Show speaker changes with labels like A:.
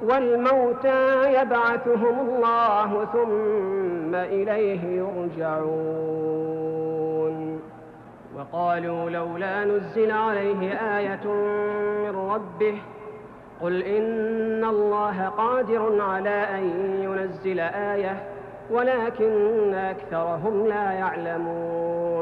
A: والموتى يبعثهم الله ثم إليه يرجعون. وقالوا لولا نزل عليه آية من ربه قل إن الله قادر على أن ينزل آية ولكن أكثرهم لا يعلمون.